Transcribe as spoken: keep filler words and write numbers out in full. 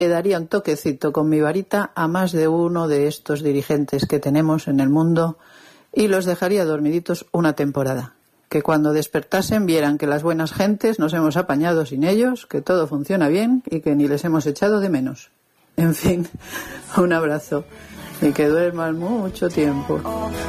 le daría un toquecito con mi varita a más de uno de estos dirigentes que tenemos en el mundo y los dejaría dormiditos una temporada. Que cuando despertasen vieran que las buenas gentes nos hemos apañado sin ellos, que todo funciona bien y que ni les hemos echado de menos. En fin, un abrazo y que duerman mucho tiempo.